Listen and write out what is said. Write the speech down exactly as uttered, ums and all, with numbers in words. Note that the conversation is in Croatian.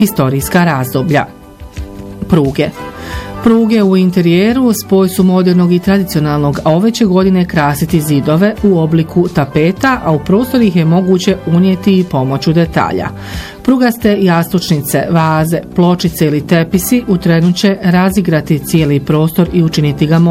historijska razdoblja. Pruge. Pruge u interijeru spoj su modernog i tradicionalnog, a ove će godine krasiti zidove u obliku tapeta, a u prostor ih je moguće unijeti i pomoću detalja. Prugaste jastučnice, vaze, pločice ili tepisi u trenu će razigrati cijeli prostor i učiniti ga